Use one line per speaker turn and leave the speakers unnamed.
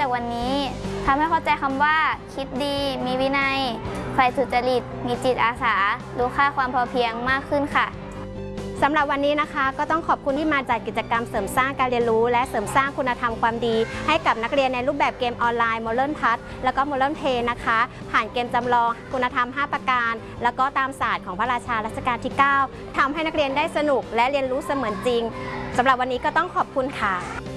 จากวันนี้ทำให้เข้าใจคำว่าคิดดีมีวินัยใฝ่สุจริตมีจิตอาสารู้ค่าความพอเพียงมากขึ้นค่ะ
สำหรับวันนี้นะคะก็ต้องขอบคุณที่มาจัดกิจกรรมเสริมสร้างการเรียนรู้และเสริมสร้างคุณธรรมความดีให้กับนักเรียนในรูปแบบเกมออนไลน์ Modern Touch แล้วก็ Modern Play นะคะผ่านเกมจำลองคุณธรรม 5 ประการแล้วก็ตามศาสตร์ของพระราชารัชกาลที่ 9ทำให้นักเรียนได้สนุกและเรียนรู้เสมือนจริงสำหรับวันนี้ก็ต้องขอบคุณค่ะ